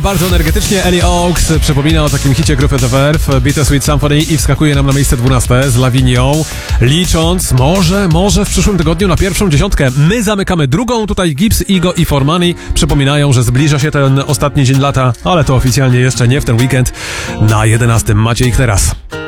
Bardzo energetycznie Ellie Oaks przypomina o takim hicie grupy The Verve, Bittersweet Symphony, i wskakuje nam na miejsce 12 z Lavinią, licząc może w przyszłym tygodniu na pierwszą dziesiątkę. My zamykamy drugą, tutaj Gibbs, Igo i For Money przypominają, że zbliża się ten ostatni dzień lata, ale to oficjalnie jeszcze nie w ten weekend. Na 11 macie ich teraz.